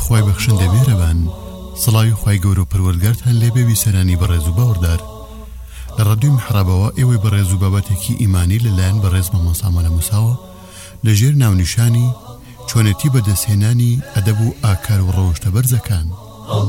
خوای بەخشندە مێرەبان سڵاوی خوای گەورە و پەروەردگارتان لێبێ ویسەرانی بەڕێز و باوەڕدار لە ڕادیۆی محرابەوە ئێوەی بەڕێز و بابەتێکی ئیمانی لەلایەن بەڕێز مەمەد سامەلە موساوە لەژێر ناونیشانی چۆنێتی بەدەستهێنانی ئەدەب و ئاکار و ڕەوشتە بەرزەکان